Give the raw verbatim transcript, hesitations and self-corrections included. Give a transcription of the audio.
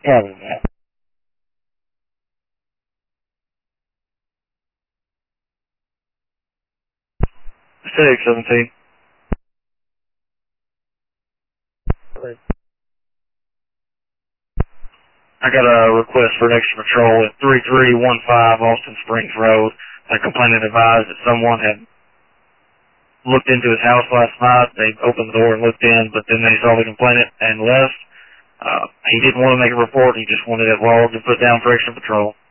Yeah, man. Six seventeen. I got a request for an extra patrol at three three one five Austin Springs Road. A complainant advised that someone had looked into his house last night. They opened the door and looked in, but then they saw the complainant and left. Uh, he didn't want to make a report. He just wanted it logged and put down for extra patrol.